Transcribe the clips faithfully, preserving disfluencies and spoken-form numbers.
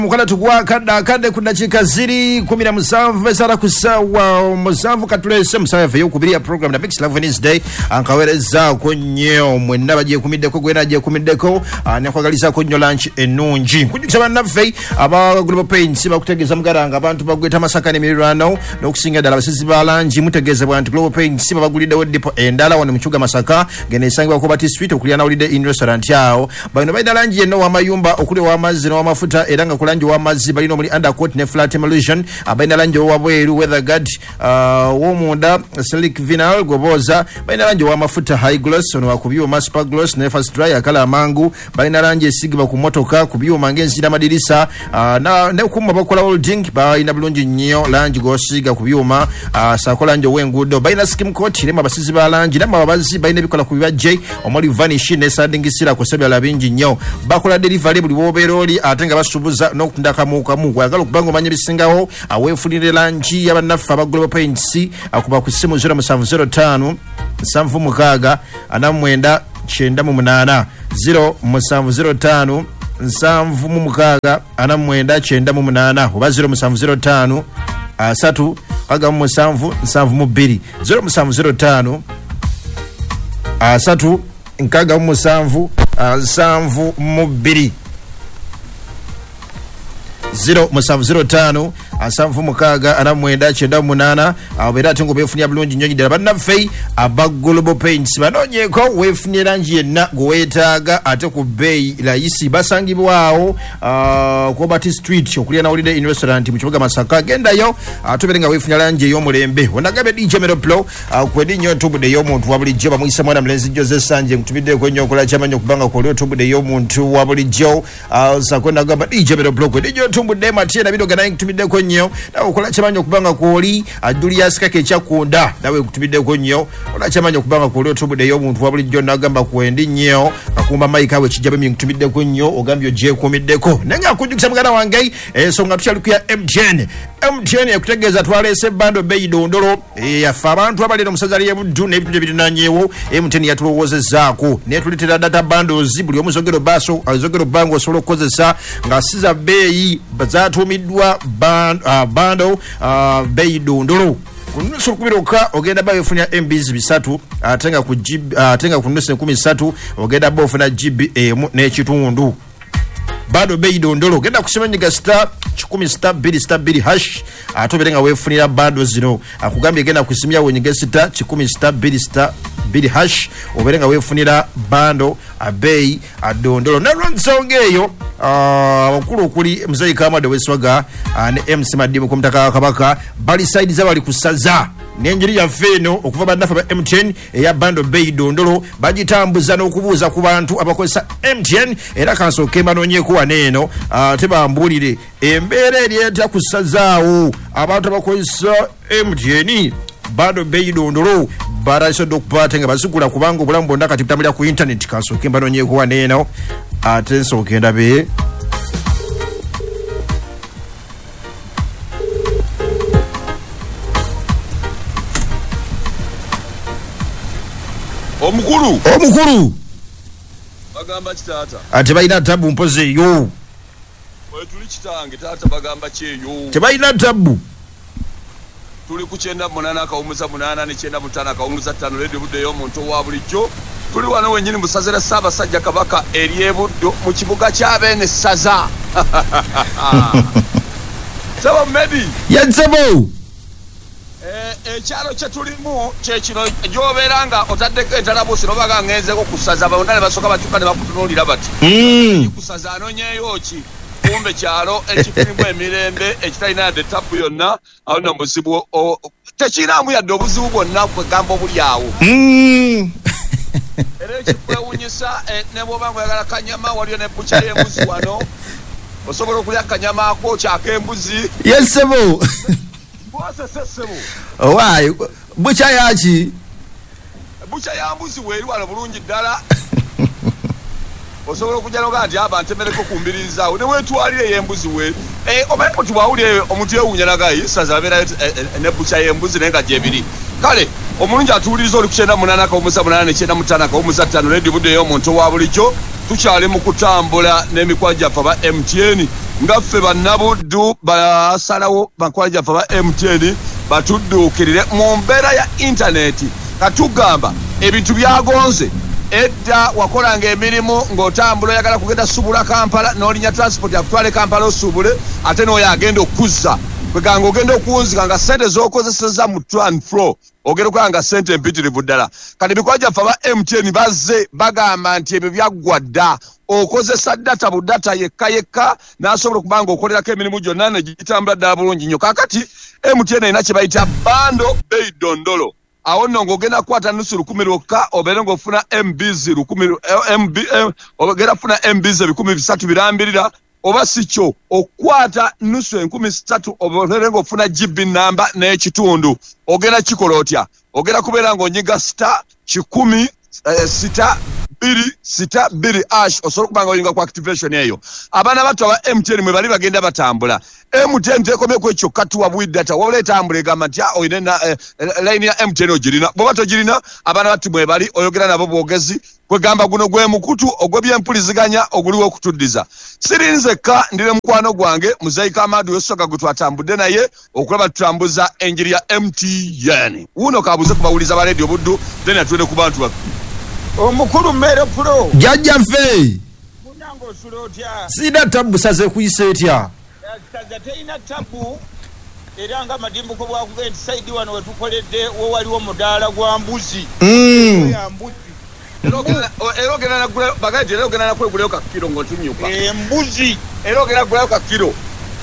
Mukala tukwa kada kada kudachika ziri kumi na musanvu vesara kusawa musanvu katulese musanvu yo kubiria program na Mix Love Wednesday ankawereza konyo mwenda baje kumideko gwena je kumideko anakwagaliza konyo lunch enunji kujikisaba nafei aba Global Paints bakutegeza mugaranga abantu bagweta masaka ne mirano nokusinga dala basizi balanji mutegeza abantu Global Paints babagulide wodipo endala wana mchuga masaka gene sangwa ko bati street okuliana ulide in restaurant yao bano baida lanji eno wa mayumba okuli wa mazi no wa mafuta eranga lanji wa mazi balino muri undercoat ne flat emulsion abaina lanji wa bweru weather guard uh, womunda silic vinyl goboza baina lanji wa mafuta high gloss ono akubiyo maspa gloss ne fast dry akala mangu baina lanji sigba ku motoka kubiyo mangenzi na madirisa uh, na ne kuma bakola holding baina bulungi nnyo lanji gosiga kubyuma uh, sakola njo wengudo baina skim coat ne mabasizi ba lanji na mabazi baina bikola kubiba j omuli vanish ne sadingisira ko sebya labingi nnyo bakola delivery buli boberoli atenga basubuza no kundaka muka muka agalo kubango manye bisingaho awefunire lanji y'abanafa ba Global Paints akuba ku simu zero seven zero five nsanvu mukaga anamwenda chenda mu munana zero seven zero five nsanvu mukaga anamwenda chenda mu munana oba zero seven zero five asatu aga mu nsanvu nsanvu mu bbiri zero seven zero five asatu nkaga mu nsanvu nsanvu mu bbiri zero seven zero five asanvu mukaga anamwenda chenda munana abera tingo befunya bulungi nyonyi dala banafei aba Global Paints banonye ko wefunya lanji yenna gwetaga ate ku bay layisi basangibwawo uh, ko bati street okuliana holiday in restaurant mu kibuga Masaka genda yo atuberenga wefunya lanji yo mulembe onagabe D J Meroplo kwedi nyo tubude yo muntu wabuli joba muisa mwana mlenzi Jose Sanje mtubide ko nyo kola chamanyo kubanga ko lyo tubude yo muntu wabuli jo uh, sakwenda gamba D J Meroplo kwedi nyo tubude matie na bidoga na mtubide ko nyo na okola chamanyo kubanga koli Julius kake chakunda nawe kutubide ko nyo ola chamanyo kubanga ko lyo tubude yo muntu wabuli jo nagamba kwendi nyo akumba maika we kijabe mi mtubide ko nyo ogambyo je komideko nenga kujukisa mugana wange ensonga tuchali kuya M T N M T N ekutegeza twalese bando bei dondolo e yafa abantu abalero musazali ye buddu ne bitu bitinanyewo M T N yatulowozezako ne tulitira data bundles buli omuzogero baso azogero bango solo kozesa nga siza bei bazatumidwa band uh, bando uh, bei dondolo kunusu kubiroka ogenda bayo funya M Bs bisatu atenga ku G B atenga ku nusu kumi na tatu ogenda bayo funya G B emu ne kitundu bado bei dondolo genda kusemanyiga star kumi star two star two hash atoberenga wefunira bado zino akugambye genda kusimya wenyiga star kumi star two star two hash oberenga wefunira bando abei adondolo na ronzongeyo ah okulu kuli mzee kama deweswaga ne M C Madimu kumtaka kabaka bali side za bali kusaza nenjiri ya feno okuva banafa ba M T N ya bando bei dondolo bajitambuza n'okubuuza ku bantu abakozesa M T N era kanso kemba nonye kuwa neno uh, teba mbulire embera eryeta kusazaawo abantu abakozesa M T N bando bei dondolo baraso dokupata nga bazigula kubanga obulamu bonna kati butambulira ku internet kanso kemba nonye kuwa neno atenso okenda be omukulu omukulu bagamba kitata ate bayina tabu mpoze yo we tuli kitange tata bagamba kyeyo te bayina tabu tuli ku kyenda munana akawumuza munana ne kyenda mutana akawumuza ttano ledi budde yo muntu wa bulijjo tuli wano wenyini musazira saba sajja kabaka eryebuddo mu kibuga ky'abeene saza sabo medi yansabo eh ekyalo kye tulimu kye kino gyobeeranga otaddeko entalabuusi nobaga ngenzeko kusaza bonna basoka bakyuka ne bakutunuulira bati kusaza anonyeyo ki kumbe kyalo ekifirimu emirembe ekitalina yadde tapu yonna awo no muzibu tekiraamu yadde obuzibu bwonna kwegamba obuli awo era ekikwewunyisa ne bw'oba ngoyagala kanyama waliyo ne buca y'embuzi wano osobola okulya kanyama ako kyak'embuzi yesebo bwase sesebo owaayi buca yaki buca ya mbuzi weeri wano bulungi ddala osobola okujja noga nti aba ntemereko kumbiririzaawo ne weetwalire y'embuzi weeri omanyi muti bwawulire omuntu yeewuunya nagayi saza abeerayo ne buca y'embuzi naye nga gyebiri kale omulungi atuwuliriza oli ku kyenda munana akawumuza munana ne kyenda mutaano akawumuza ttaano redi buddeyo omuntu owa bulijjo tukyali mu kutambula n'emikwano gyaffe aba M T N nga ffe bannabuddu basalawo bakola gyaffe ba M T N batudduukirire mu mbeera ya intaneti katugamba ebintu byagonze edda wakolanga emirimu ng'otambula oyagala kugenda subula Kampala n'olinya transport yakutwale Kampala osubule ate n'oyo agenda okuzza kweganga ogenda okuwunzika nga sente z'okozeseza mu to and fro ogenda okuba nga sente empitirivu ddala kati ebikola gyaffe aba M T N bazze bagamba nti ebyo byaggwa dda okozesa data bu data yekka yekka n'asobola okuba nga okolerako emirimu gyonna ne gitambula ddala bulungi nnyo kaakati M T N erina kye bayita bando bei dondolo awo nno ng'ogenda kukwata nusu lukumi lwokka obeere ng'ofuna M Bs lukumi M B ogenda kufuna M Bs ebikumi bisatu birambirira oba si kyo okukwata nusu enkumi ssatu obeere ng'ofuna G B namba n'ekitundu ogenda kikola otya ogenda kubeera ng'onyiga sita kikumi sita biri sita biri ash osobola okuba nga oyinga ku activation eyo abaana bato aba M T N mwe bali bagenda batambula M T N tekomyeku ekyo katuwa bwidata wabula etambula egamba nti oyina layini ya M T N ogirina bw'oba togirina abaana bati mwe bali oyogera nabo bwogezi kwegamba guno gwe mukutu ogw'ebyempuliziganya oguliwo okutuddiza sirinzekka ndire mukwano gwange Muzayika Amadu Yosoka gwe twatambudde naye okulaba tutambuza enjiri ya M T N wuno kabuze kubawuliza ba radio buddu then atwene ku bantu baffe omukulu mmere pro jajja ffe munango osulo otya sida tabu saze kuyisa etya saza teina tabu era nga madimbuko bwakuga nti saidi wano wetukoledde wo waliwo mudaala gwa mbuzi mm. mbuzi era ogenda nagula bagati era ogenda nakwegulayo ka kiro ng'otunyuka embuzi era ogenda gulayo ka kiro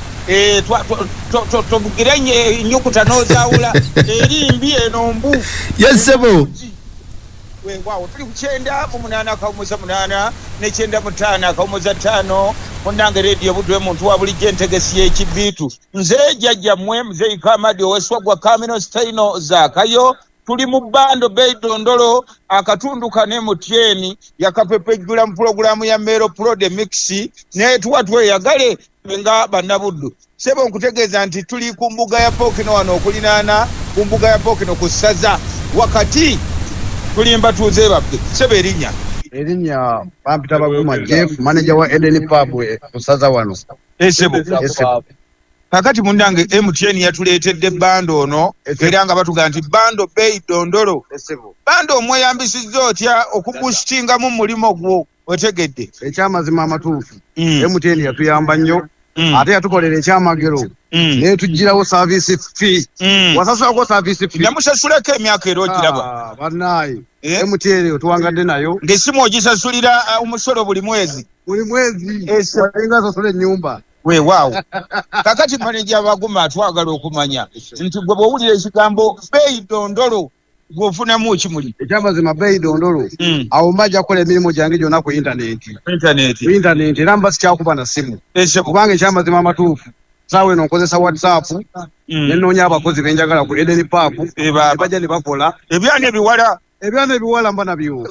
tobugire nyukuta n'ozaawula erimbi eno mbu yesebo weewaawo tuli ku kyenda mu munaana akawumuza munaana n'ekyenda mu ttaano akawumuza ttaano munnange rediyo budwe muntu wa bulijjo entegesi y'ekibiitu nze jjajjammwe Muzayika Amadi ow'Esswagwa Kamino Staino Zaakayo tuli mu bando bei dondolo akatundu ka M T N yakapepejjula mu pulogulaamu ya Mero Pro de Mix naye tuwa tweyagale nga bannabuddu sebo nkutegeeza nti tuli ku mbuga ya Pokino wano okulinaana ku mbuga ya Pokino ku ssaza wakati tulimba tuze babbe sebo erinnya erinnya Pampita Baguma Jeff manager wa Eden Pub kusaza wano esebo esebo kakati munnange M T N yatuleetedde bando ono era nga batuga nti bando bei dondolo esebo bando omweyambisizza otya okubusitinga mu mulimo gwo wetegedde ekyamazima amatuufu mm. M T N yatuyamba nnyo mm. ate yatukolera ekyamagero mm. netugirawo service fee mm. wasasulako service fee namusasuleko emyaka era ogiraba ah, bannaye eh? M T N otuwangadde nayo ngesimu ogisasulira uh, omusolo buli mwezi buli mwezi nga sasula ennyumba weewaawo kakati maneja Baguma atwagala okumanya nti gwe bw'owulira ekigambo bei dondolo gwofunamu kimuli ekyamazima bei dondolo mm. awo majja kukola emirimu gyange gyonna ku intaneti intaneti intaneti era mba sikyakuba na simu kubanga ekyamazima amatuufu saawa eno nkozesa WhatsApp mm. nenoonya abakozi benjagala ku Eden Pub bajja ne bakola ebyana ebiwala ebyana ebiwala mba nabyo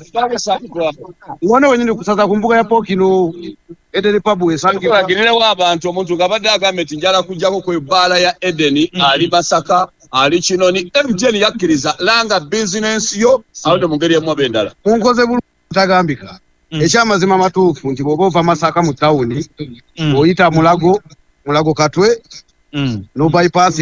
wana wenyini kusaza ku mbuga ya Pokino Eden Pub wesangibwa agirirewo abantu omuntu ng'abadde agambye nti njala kujjako ku ebbaala ya Eden mm. ali Masaka ali Kinoni M T N yakkiriza langa bizinensi yo awo ne mu ngeri emu ab'endala munkoze bulungi tagambika mm. ekyamazima amatuufu nti bw'oba ova Masaka mu tawuni mm. oyita Mulago Mulago Katwe mm. no bypass